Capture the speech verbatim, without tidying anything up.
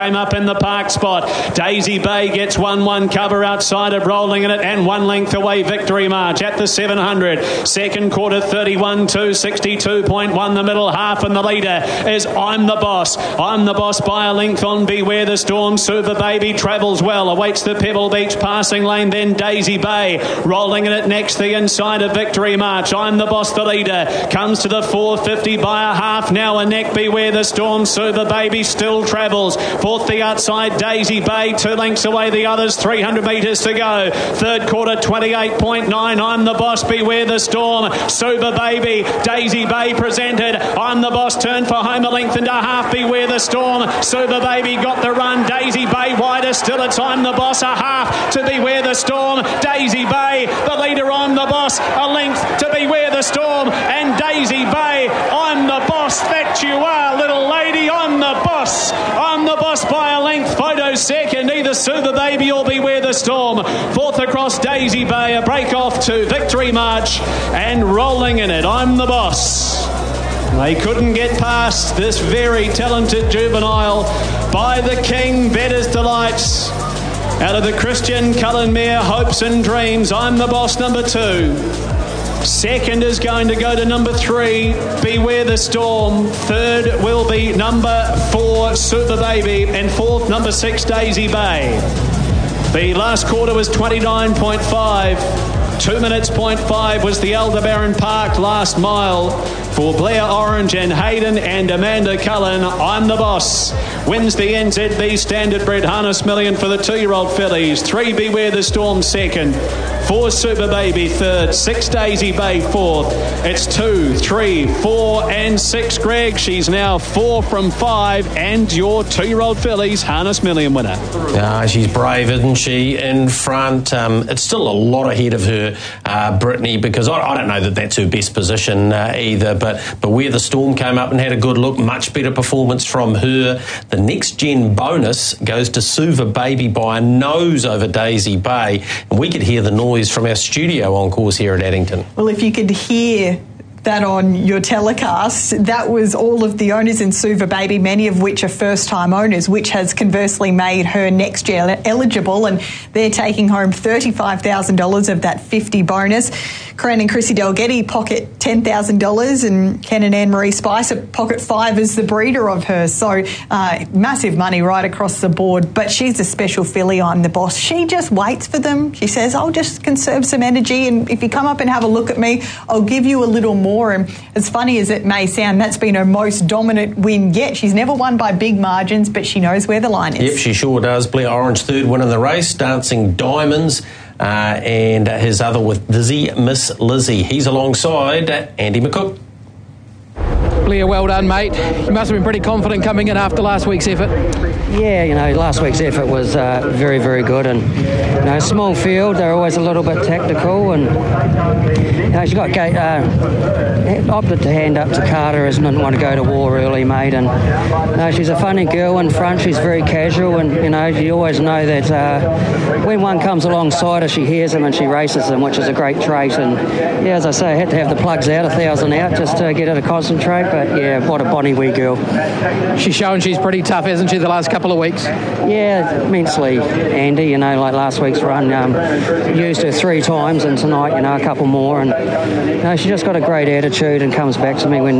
Came up in the park spot. Daisy Bay gets one one cover outside of Rolling in it, and one length away Victory March at the seven hundred. Second quarter thirty-one two, sixty-two point one. The middle half, and the leader is I'm the Boss. I'm the Boss by a length on Beware the Storm. Super Baby travels well, awaits the Pebble Beach passing lane, then Daisy Bay. Rolling in it next, the inside of Victory March. I'm the Boss, the leader, comes to the four fifty by a half now a neck. Beware the Storm. Super Baby still travels. Fourth the outside Daisy Bay, two lengths away the others, three hundred metres to go. Third quarter twenty-eight point nine. I'm the Boss, Beware the Storm. Super Baby, Daisy Bay presented. I'm the Boss, turn for home a length and a half. Beware the Storm. Super Baby got the run. Daisy Bay wider still. It's I'm the Boss, a half to Beware the Storm. Daisy Bay, the leader. I'm the Boss, a length to Beware the Storm. And Daisy Bay, I'm the Boss that you are, little lady. I'm the Boss. I'm the Boss by a length. Photo second, either Super Baby or Beware the Storm. Fourth across Daisy Bay, a break off to Victory March, and Rolling in it. I'm the Boss. They couldn't get past this very talented juvenile by the King, Bettor's Delights. Out of the Christian Cullen Mare, Hopes and Dreams, I'm the Boss, number two. Second is going to go to number three, Beware the Storm. Third will be number four, Super Baby. And fourth, number six, Daisy Bay. The last quarter was twenty-nine point five. Two minutes point five was the Aldebaran Park last mile for Blair Orange and Hayden and Amanda Cullen. I'm the Boss wins the N Z B Standard Bred Harness Million for the two-year-old fillies. Three, Beware the Storm, second. Four, Super Baby, third. Six, Daisy Bay, fourth. It's two, three, four, and six, Greg. She's now four from five, and your two-year-old fillies Harness Million winner. Uh, she's brave, isn't she, in front. Um, it's still a lot ahead of her, uh, Brittany, because I, I don't know that that's her best position uh, either, but, but where the Storm came up and had a good look, much better performance from her. The next gen bonus goes to Super Baby by a nose over Daisy Bay, and we could hear the noise from our studio on course here at Addington. Well, if you could hear that on your telecast, that was all of the owners in Super Baby, many of which are first-time owners, which has conversely made her next year eligible, and they're taking home thirty-five thousand dollars of that fifty bonus. Corinne and Chrissy Delgetti pocket ten thousand dollars, and Ken and Anne-Marie Spicer pocket five as the breeder of her. So uh, massive money right across the board, but she's a special filly. I'm the Boss. She just waits for them. She says, I'll just conserve some energy, and if you come up and have a look at me, I'll give you a little more. And as funny as it may sound, that's been her most dominant win yet. She's never won by big margins, but she knows where the line is. Yep, she sure does. Blair Orange, third win in the race, Dancing Diamonds, uh, and his other with Dizzy Miss Lizzie. He's alongside Andy McCook. Blair, well done, mate. You must have been pretty confident coming in after last week's effort. Yeah, you know, last week's effort was uh, very, very good, and you know, small field, they're always a little bit tactical, and you know, she got uh, opted to hand up to Carter as didn't want to go to war early, mate, and you know, she's a funny girl in front. She's very casual, and you know, you always know that uh, when one comes alongside her, she hears them and she races them, which is a great trait. And yeah, as I say, I had to have the plugs out, a thousand out, just to get her to concentrate. But yeah, what a bonny wee girl. She's shown she's pretty tough, hasn't she, the last couple of weeks? Yeah, immensely, Andy. You know, like last week's run, um, used her three times, and tonight, you know, a couple more. And you know, she just got a great attitude and comes back to me when